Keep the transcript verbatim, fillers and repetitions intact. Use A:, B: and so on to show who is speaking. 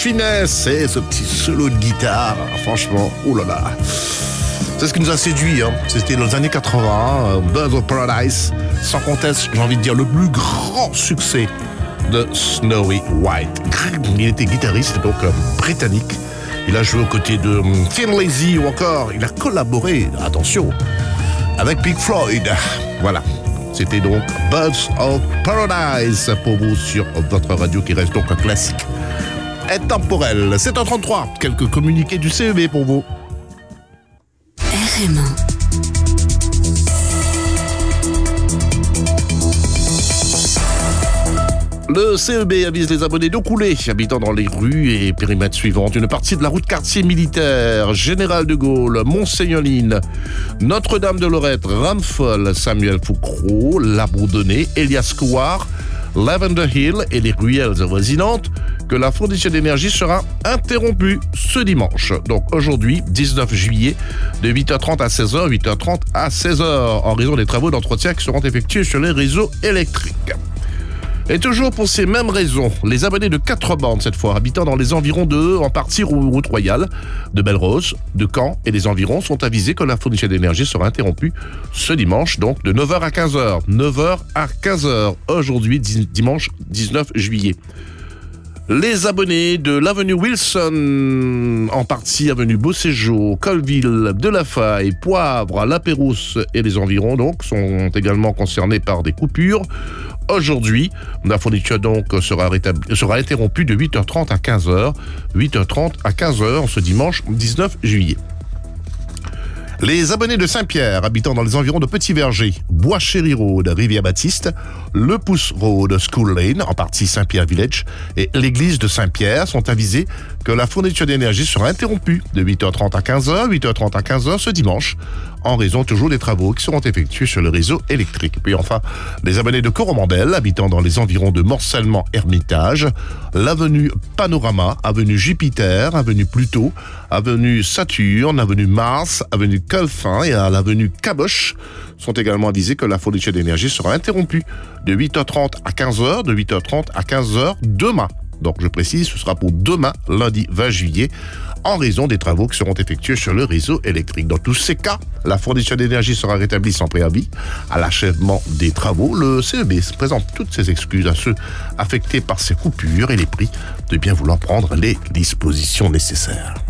A: finesse et ce petit solo de guitare, franchement, oh là là. C'est ce qui nous a séduit, hein. C'était dans les années quatre-vingts, Birds of Paradise, sans conteste, j'ai envie de dire, le plus grand succès de Snowy White. Il était guitariste, donc euh, britannique. Il a joué aux côtés de Thin Lizzy ou encore, il a collaboré, attention, avec Pink Floyd. Voilà. C'était donc Birds of Paradise pour vous sur votre radio qui reste donc un classique intemporel. sept heures trente-trois, quelques communiqués du C E B pour vous.
B: R M un.
A: Le C E B avise les abonnés de couler, habitant dans les rues et périmètres suivantes. Une partie de la route quartier militaire, Général de Gaulle, Mont-Saignoline, Notre-Dame-de-Lorette, Ramphol, Samuel Foucroux, Labourdonnais, Elias Couard, Lavender Hill et les ruelles avoisinantes, que la fourniture d'énergie sera interrompue ce dimanche. Donc aujourd'hui, dix-neuf juillet, de huit heures trente à seize heures, huit heures trente à seize heures, en raison des travaux d'entretien qui seront effectués sur les réseaux électriques. Et toujours pour ces mêmes raisons, les abonnés de quatre bandes cette fois, habitant dans les environs de, en partie, route royale, de Belle-Rose, de Caen et des environs, sont avisés que la fourniture d'énergie sera interrompue ce dimanche, donc de neuf heures à quinze heures. neuf heures à quinze heures, aujourd'hui, dimanche dix-neuf juillet. Les abonnés de l'avenue Wilson, en partie avenue Beauséjour, Colville, Delafaye, Poivre, La Pérouse et les environs, donc, sont également concernés par des coupures. Aujourd'hui, la fourniture donc sera, rétabli, sera interrompue de huit heures trente à quinze heures, huit heures trente à quinze heures ce dimanche dix-neuf juillet. Les abonnés de Saint-Pierre, habitant dans les environs de Petit-Verger, Bois-Chéry Road, Rivière-Baptiste, Le Pouce Road, School Lane, en partie Saint-Pierre Village, et l'église de Saint-Pierre sont avisés que la fourniture d'énergie sera interrompue de huit heures trente à quinze heures, huit heures trente à quinze heures ce dimanche, en raison toujours des travaux qui seront effectués sur le réseau électrique. Puis enfin, les abonnés de Coromandel, habitant dans les environs de Morcellement-Hermitage, l'avenue Panorama, avenue Jupiter, avenue Pluto, avenue Saturne, avenue Mars, avenue Colfin et à l'avenue Caboche, sont également avisés que la fourniture d'énergie sera interrompue de huit heures trente à quinze heures, de huit heures trente à quinze heures demain. Donc je précise, ce sera pour demain, lundi vingt juillet, en raison des travaux qui seront effectués sur le réseau électrique. Dans tous ces cas, la fourniture d'énergie sera rétablie sans préavis. À l'achèvement des travaux, le C E B présente toutes ses excuses à ceux affectés par ces coupures et les prie de bien vouloir prendre les dispositions nécessaires.